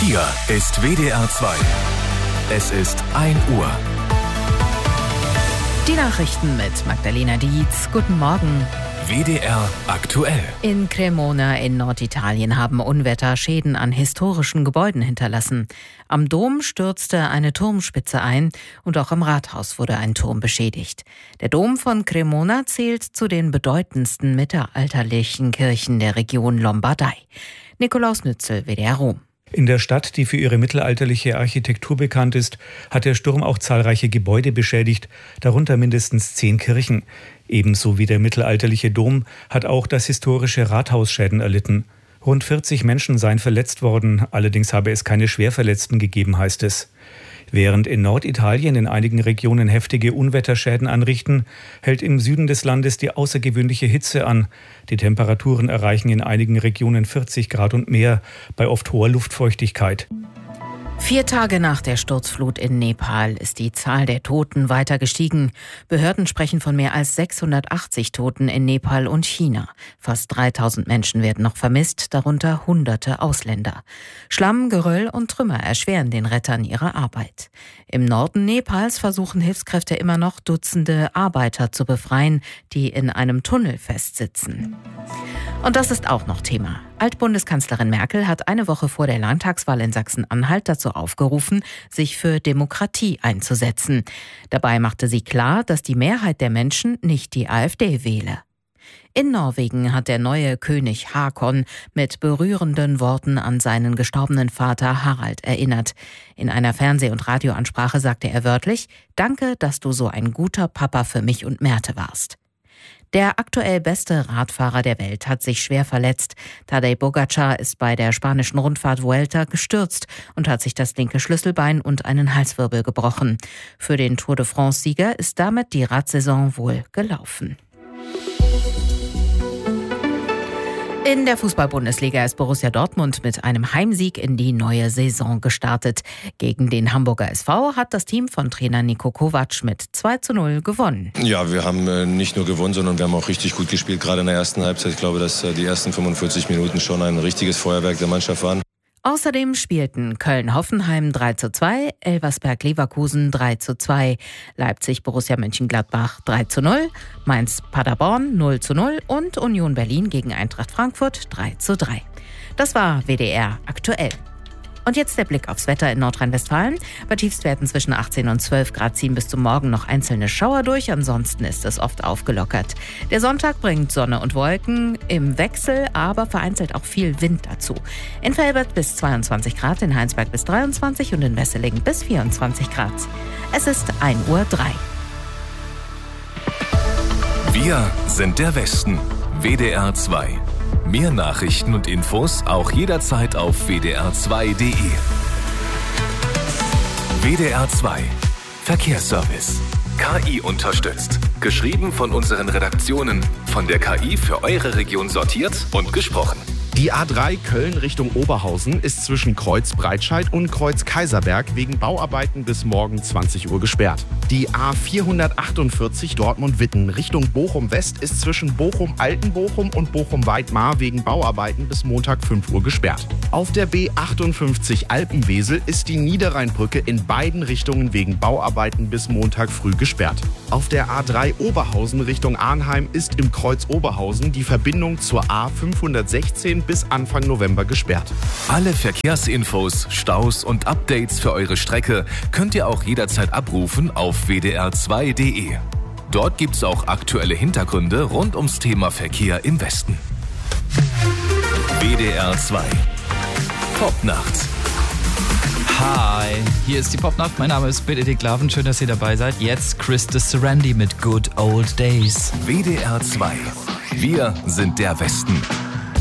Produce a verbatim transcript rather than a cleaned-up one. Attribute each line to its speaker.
Speaker 1: Hier ist W D R zwei. Es ist ein Uhr.
Speaker 2: Die Nachrichten mit Magdalena Dietz. Guten Morgen.
Speaker 1: W D R aktuell.
Speaker 2: In Cremona in Norditalien haben Unwetter Schäden an historischen Gebäuden hinterlassen. Am Dom stürzte eine Turmspitze ein und auch im Rathaus wurde ein Turm beschädigt. Der Dom von Cremona zählt zu den bedeutendsten mittelalterlichen Kirchen der Region Lombardei. Nikolaus Nützel, W D R Rom.
Speaker 3: In der Stadt, die für ihre mittelalterliche Architektur bekannt ist, hat der Sturm auch zahlreiche Gebäude beschädigt, darunter mindestens zehn Kirchen. Ebenso wie der mittelalterliche Dom hat auch das historische Rathaus Schäden erlitten. Rund vierzig Menschen seien verletzt worden, allerdings habe es keine Schwerverletzten gegeben, heißt es. Während in Norditalien in einigen Regionen heftige Unwetterschäden anrichten, hält im Süden des Landes die außergewöhnliche Hitze an. Die Temperaturen erreichen in einigen Regionen vierzig Grad und mehr, bei oft hoher Luftfeuchtigkeit.
Speaker 2: Vier Tage nach der Sturzflut in Nepal ist die Zahl der Toten weiter gestiegen. Behörden sprechen von mehr als sechshundertachtzig Toten in Nepal und China. Fast dreitausend Menschen werden noch vermisst, darunter hunderte Ausländer. Schlamm, Geröll und Trümmer erschweren den Rettern ihre Arbeit. Im Norden Nepals versuchen Hilfskräfte immer noch, Dutzende Arbeiter zu befreien, die in einem Tunnel festsitzen. Und das ist auch noch Thema. Altbundeskanzlerin Merkel hat eine Woche vor der Landtagswahl in Sachsen-Anhalt dazu aufgerufen, sich für Demokratie einzusetzen. Dabei machte sie klar, dass die Mehrheit der Menschen nicht die AfD wähle. In Norwegen hat der neue König Haakon mit berührenden Worten an seinen gestorbenen Vater Harald erinnert. In einer Fernseh- und Radioansprache sagte er wörtlich: „Danke, dass du so ein guter Papa für mich und Merte warst." Der aktuell beste Radfahrer der Welt hat sich schwer verletzt. Tadej Pogačar ist bei der spanischen Rundfahrt Vuelta gestürzt und hat sich das linke Schlüsselbein und einen Halswirbel gebrochen. Für den Tour de France-Sieger ist damit die Radsaison wohl gelaufen. In der Fußball-Bundesliga ist Borussia Dortmund mit einem Heimsieg in die neue Saison gestartet. Gegen den Hamburger S V hat das Team von Trainer Niko Kovac mit zwei zu null gewonnen.
Speaker 4: Ja, wir haben nicht nur gewonnen, sondern wir haben auch richtig gut gespielt, gerade in der ersten Halbzeit. Ich glaube, dass die ersten fünfundvierzig Minuten schon ein richtiges Feuerwerk der Mannschaft waren.
Speaker 2: Außerdem spielten Köln-Hoffenheim drei zu zwei, Elversberg-Leverkusen drei zu zwei, Leipzig-Borussia Mönchengladbach drei zu null, Mainz-Paderborn null zu null und Union Berlin gegen Eintracht Frankfurt drei zu drei. Das war W D R aktuell. Und jetzt der Blick aufs Wetter in Nordrhein-Westfalen. Bei Tiefstwerten zwischen achtzehn und zwölf Grad ziehen bis zum Morgen noch einzelne Schauer durch. Ansonsten ist es oft aufgelockert. Der Sonntag bringt Sonne und Wolken im Wechsel, aber vereinzelt auch viel Wind dazu. In Velbert bis zweiundzwanzig Grad, in Heinsberg bis dreiundzwanzig und in Wesseling bis vierundzwanzig Grad. Es ist ein Uhr drei.
Speaker 1: Wir sind der Westen. W D R zwei. Mehr Nachrichten und Infos auch jederzeit auf w d r zwei punkt d e. W D R zwei Verkehrsservice. K I unterstützt. Geschrieben von unseren Redaktionen. Von der K I für eure Region sortiert und gesprochen.
Speaker 5: Die A drei Köln Richtung Oberhausen ist zwischen Kreuz Breitscheid und Kreuz Kaiserberg wegen Bauarbeiten bis morgen zwanzig Uhr gesperrt. Die A vierhundertachtundvierzig Dortmund-Witten Richtung Bochum West ist zwischen Bochum-Altenbochum und Bochum-Weidmar wegen Bauarbeiten bis Montag fünf Uhr gesperrt. Auf der B achtundfünfzig Alpenwesel ist die Niederrheinbrücke in beiden Richtungen wegen Bauarbeiten bis Montag früh gesperrt. Auf der A drei Oberhausen Richtung Arnheim ist im Kreuz Oberhausen die Verbindung zur A fünfhundertsechzehn bis Anfang November gesperrt.
Speaker 1: Alle Verkehrsinfos, Staus und Updates für eure Strecke könnt ihr auch jederzeit abrufen auf w d r zwei punkt d e. Dort gibt's auch aktuelle Hintergründe rund ums Thema Verkehr im Westen. W D R zwei Popnacht.
Speaker 6: Hi, hier ist die Popnacht. Mein Name ist Benedikt Laven. Schön, dass ihr dabei seid. Jetzt Chris de Serendi mit Good Old Days.
Speaker 1: W D R zwei. Wir sind der Westen.